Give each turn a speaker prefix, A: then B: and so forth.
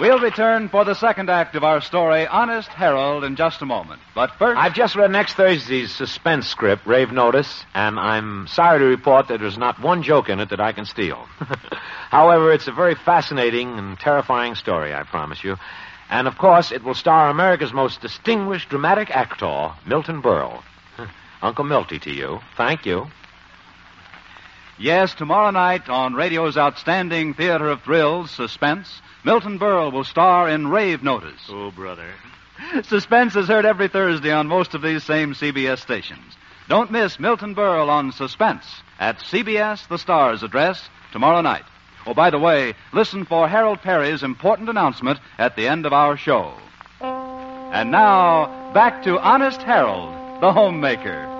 A: We'll return for the second act of our story, Honest Harold, in just a moment. But first...
B: I've just read next Thursday's suspense script, Rave Notice, and I'm sorry to report that there's not one joke in it that I can steal. However, it's a very fascinating and terrifying story, I promise you. And, of course, it will star America's most distinguished dramatic actor, Milton Berle. Uncle Milty to you. Thank you.
A: Yes, tomorrow night on radio's outstanding theater of thrills, Suspense, Milton Berle will star in Rave Notice.
C: Oh, brother.
A: Suspense is heard every Thursday on most of these same CBS stations. Don't miss Milton Berle on Suspense at CBS The Star's address tomorrow night. Oh, by the way, listen for Harold Perry's important announcement at the end of our show. And now, back to Honest Harold, the homemaker.